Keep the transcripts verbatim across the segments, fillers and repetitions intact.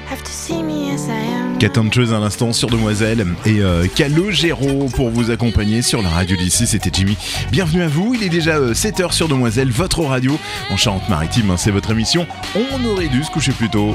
Catancheuse à l'instant sur Demoiselle et euh, Calogero pour vous accompagner sur la radio d'ici, c'était Jimmy. Bienvenue à vous, il est déjà euh, sept heures sur Demoiselle, votre radio en Charente-Maritime, hein, c'est votre émission. On aurait dû se coucher plus tôt.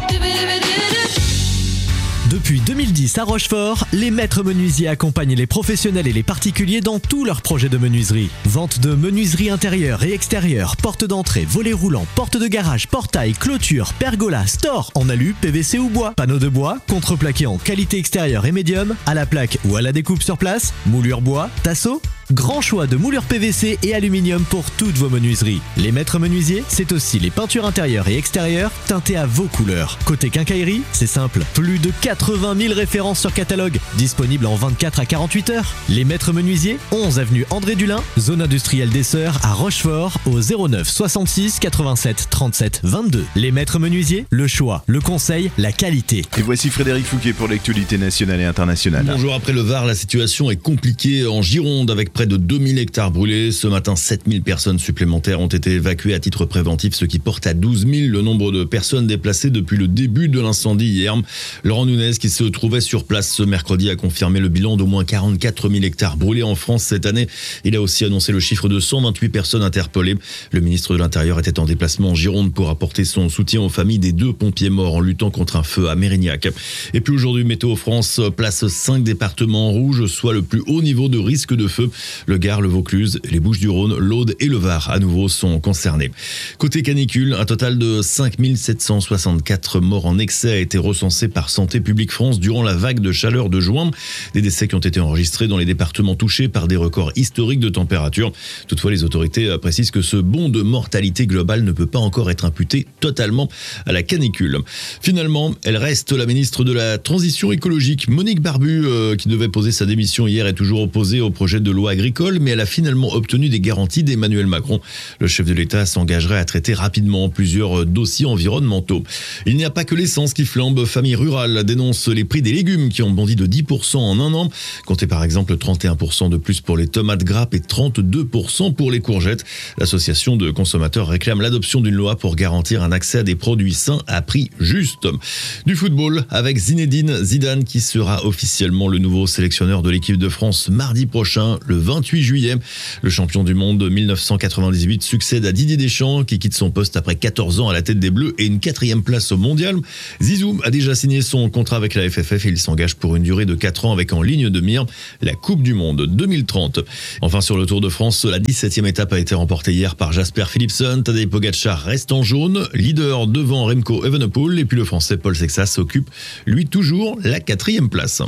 Depuis deux mille dix à Rochefort, les maîtres menuisiers accompagnent les professionnels et les particuliers dans tous leurs projets de menuiserie. Vente de menuiserie intérieure et extérieure, porte d'entrée, volets roulants, porte de garage, portail, clôture, pergola, store en alu, P V C ou bois, panneaux de bois, contreplaqué en qualité extérieure et médium, à la plaque ou à la découpe sur place, moulure bois, tasseau. Grand choix de moulures P V C et aluminium pour toutes vos menuiseries. Les maîtres menuisiers, c'est aussi les peintures intérieures et extérieures teintées à vos couleurs. Côté quincaillerie, c'est simple, plus de quatre-vingt mille références sur catalogue, disponibles en vingt-quatre à quarante-huit heures. Les maîtres menuisiers, onze avenue André Dulin, zone industrielle des Sœurs à Rochefort, au zéro neuf soixante-six quatre-vingt-sept trente-sept vingt-deux. Les maîtres menuisiers, le choix, le conseil, la qualité. Et voici Frédéric Fouquet pour l'actualité nationale et internationale. Bonjour, après le Var, la situation est compliquée en Gironde avec près de deux mille hectares brûlés. Ce matin, sept mille personnes supplémentaires ont été évacuées à titre préventif, ce qui porte à douze mille le nombre de personnes déplacées depuis le début de l'incendie hier. Laurent Nunez, qui se trouvait sur place ce mercredi, a confirmé le bilan d'au moins quarante-quatre mille hectares brûlés en France cette année. Il a aussi annoncé le chiffre de cent vingt-huit personnes interpellées. Le ministre de l'Intérieur était en déplacement en Gironde pour apporter son soutien aux familles des deux pompiers morts en luttant contre un feu à Mérignac. Et puis aujourd'hui, Météo France place cinq départements en rouge, soit le plus haut niveau de risque de feu. Le Gard, le Vaucluse, les Bouches-du-Rhône, l'Aude et le Var à nouveau sont concernés. Côté canicule, un total de cinq mille sept cent soixante-quatre morts en excès a été recensé par Santé publique France durant la vague de chaleur de juin. Des décès qui ont été enregistrés dans les départements touchés par des records historiques de température. Toutefois, les autorités précisent que ce bond de mortalité globale ne peut pas encore être imputé totalement à la canicule. Finalement, elle reste la ministre de la Transition écologique. Monique Barbu, euh, qui devait poser sa démission hier, est toujours opposée au projet de loi agricole, mais elle a finalement obtenu des garanties d'Emmanuel Macron. Le chef de l'État s'engagerait à traiter rapidement plusieurs dossiers environnementaux. Il n'y a pas que l'essence qui flambe. Famille Rurale dénonce les prix des légumes qui ont bondi de dix pour cent en un an. Comptez par exemple trente et un pour cent de plus pour les tomates grappes et trente-deux pour cent pour les courgettes. L'association de consommateurs réclame l'adoption d'une loi pour garantir un accès à des produits sains à prix juste. Du football avec Zinedine Zidane qui sera officiellement le nouveau sélectionneur de l'équipe de France mardi prochain, le vingt-huit juillet. Le champion du monde mille neuf cent quatre-vingt-dix-huit succède à Didier Deschamps qui quitte son poste après quatorze ans à la tête des Bleus et une quatrième place au mondial. Zizou a déjà signé son contrat avec la F F F et il s'engage pour une durée de quatre ans avec en ligne de mire la Coupe du Monde deux mille trente. Enfin sur le Tour de France, la dix-septième étape a été remportée hier par Jasper Philipsen. Tadej Pogacar reste en jaune, leader devant Remco Evenepoel et puis le français Paul Sexas occupe lui toujours la quatrième place.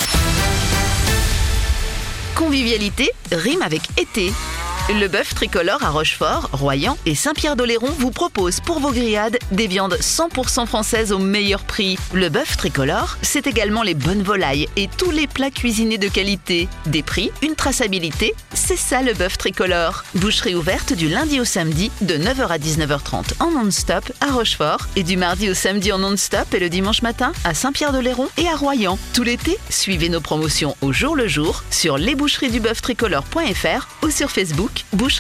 Convivialité rime avec été. Le bœuf tricolore à Rochefort, Royan et Saint-Pierre-d'Oléron vous propose pour vos grillades des viandes cent pour cent françaises au meilleur prix. Le bœuf tricolore, c'est également les bonnes volailles et tous les plats cuisinés de qualité. Des prix, une traçabilité, c'est ça le bœuf tricolore. Boucherie ouverte du lundi au samedi de neuf heures à dix-neuf heures trente en non-stop à Rochefort et du mardi au samedi en non-stop et le dimanche matin à Saint-Pierre-d'Oléron et à Royan. Tout l'été, suivez nos promotions au jour le jour sur lesboucheries du bœuf tricolore point f r ou sur Facebook. Boucherie